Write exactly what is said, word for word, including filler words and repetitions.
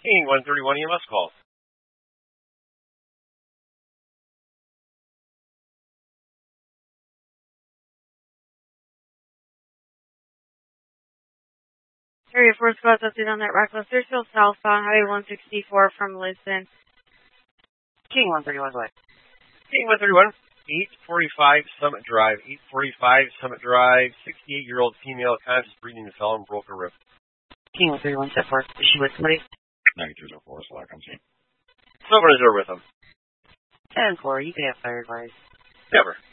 King one thirty-one E M S call. Area four squad update on that reckless Deerfield southbound Highway one sixty-four from Lisbon. King one thirty-one, what? King one thirty-one, eight forty-five Summit Drive. eight forty-five Summit Drive, sixty-eight-year-old female, conscious breathing and fell and broke her rib. King one thirty-one, step four. Is she with somebody? ninety-two oh four, so I come see. Someone is there with them. ten four, you can have fire advice. Never.